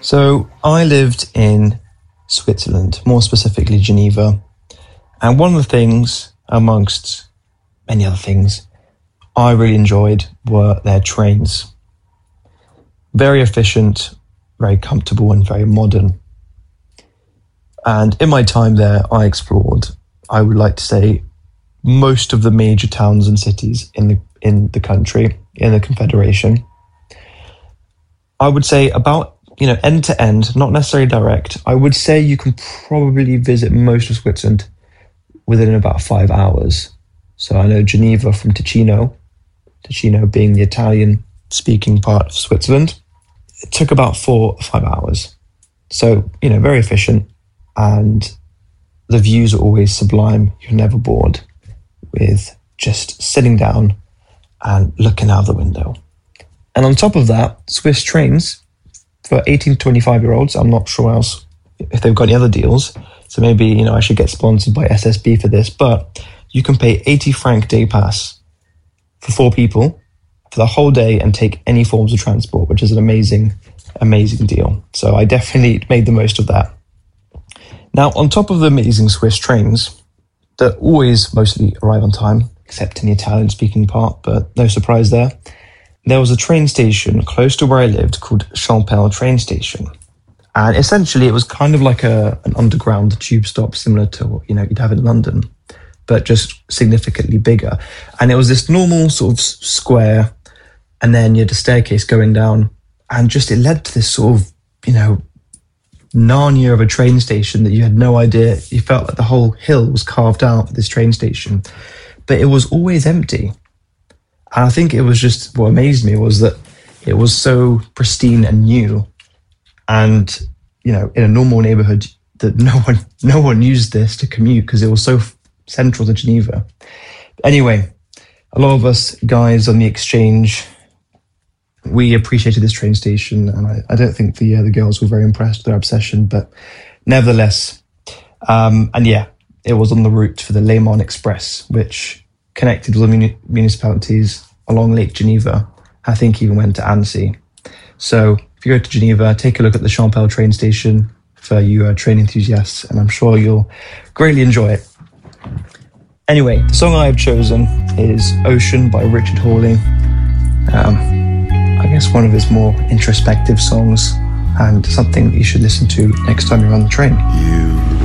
So I lived in Switzerland, more specifically Geneva. And one of the things, amongst many other things, I really enjoyed were their trains. Very efficient, very comfortable, and very modern. And in my time there, I explored, I would like to say, most of the major towns and cities in the country, in the Confederation. I would say about, end to end, not necessarily direct. I would say you can probably visit most of Switzerland within about 5 hours. So I know Geneva from Ticino being the Italian-speaking part of Switzerland, it took about 4 or 5 hours. So, very efficient, and the views are always sublime. You're never bored with just sitting down and looking out the window. And on top of that, Swiss trains for 18 to 25-year-olds, I'm not sure else if they've got any other deals. So maybe, I should get sponsored by SSB for this, but you can pay 80 franc day pass for 4 people for the whole day and take any forms of transport, which is an amazing, amazing deal. So I definitely made the most of that. Now, on top of the amazing Swiss trains that always mostly arrive on time, except in the Italian-speaking part, but no surprise there, there was a train station close to where I lived called Champel train station. And essentially it was kind of like an underground tube stop similar to what you'd have in London, but just significantly bigger. And it was this normal sort of square, and then you had a staircase going down, and just it led to this sort of, Narnia of a train station that you had no idea. You felt like the whole hill was carved out for this train station, but it was always empty. And I think it was just, what amazed me was that it was so pristine and new, and in a normal neighborhood that no one used this to commute because it was so central to Geneva. Anyway, a lot of us guys on the exchange, we appreciated this train station, and I don't think the girls were very impressed with their obsession, but nevertheless, it was on the route for the Le Mans Express, which connected with the municipalities along Lake Geneva. I think even went to Annecy. So if you go to Geneva, take a look at the Champel train station for you train enthusiasts, and I'm sure you'll greatly enjoy it. Anyway, the song I have chosen is Ocean by Richard Hawley. I guess one of his more introspective songs, and something that you should listen to next time you're on the train.